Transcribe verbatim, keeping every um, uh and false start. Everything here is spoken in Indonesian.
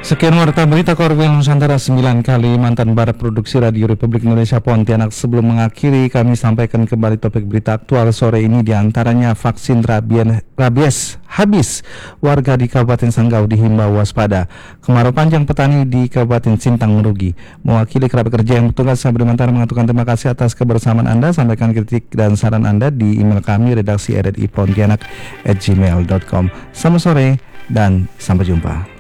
Sekian warta berita Korwil Nusantara sembilan Kalimantan Barat Produksi Radio Republik Indonesia Pontianak. Sebelum mengakhiri, kami sampaikan kembali topik berita aktual sore ini, diantaranya vaksin rabies, rabies habis, warga di Kabupaten Sanggau dihimbau waspada, kemarau panjang petani di Kabupaten Sintang merugi. Mewakili kerabat kerja yang bertugas, saya Berimantar mengatakan terima kasih atas kebersamaan Anda. Sampaikan kritik dan saran Anda di email kami redaksi r r i pontianak at gmail dot com. Selamat sore dan sampai jumpa.